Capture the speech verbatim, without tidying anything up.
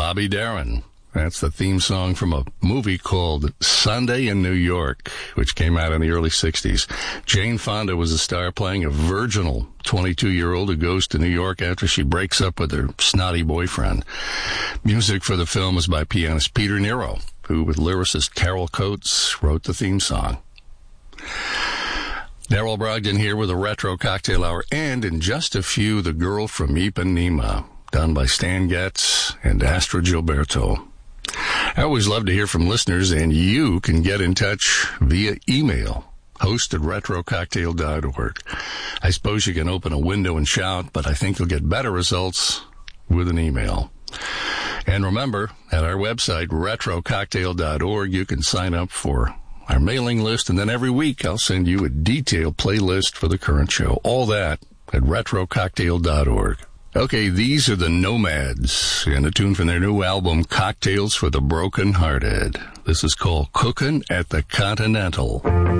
Bobby Darin. That's the theme song from a movie called Sunday in New York, which came out in the early sixties. Jane Fonda was a star playing a virginal twenty-two-year-old who goes to New York after she breaks up with her snotty boyfriend. Music for the film was by pianist Peter Nero, who, with lyricist Carol Coates, wrote the theme song. Daryl Brogdon here with a Retro Cocktail Hour, and in just a few, The Girl from Ipanema, done by Stan Getz and Astrid Gilberto. I always love to hear from listeners, and you can get in touch via email, host at retro cocktail dot org. I suppose you can open a window and shout, but I think you'll get better results with an email. And remember, at our website, retro cocktail dot org, you can sign up for our mailing list, and then every week I'll send you a detailed playlist for the current show. All that at retro cocktail dot org. Okay, these are the Nomads, and a tune from their new album, Cocktails for the Broken Hearted. This is called Cookin' at the Continental.